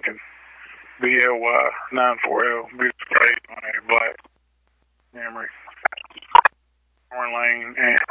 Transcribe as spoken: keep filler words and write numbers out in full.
Lincoln. B L Y nine four L. Beautiful on a black Camry. Warren Lane and